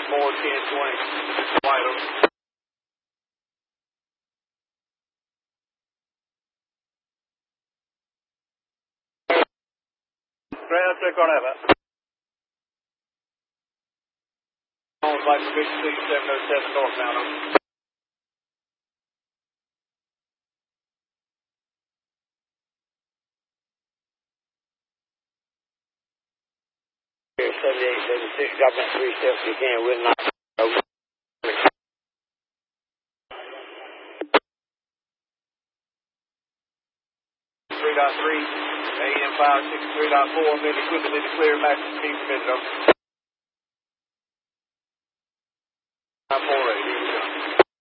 more 1020. Wide open. Ground check on that. On flight to Big C 707 northbound. Here, 7876, drop that 3 steps if you can, we'll not. 3.3, AM 563.4, mid equipment in the clear, max speed permitted, over. 948.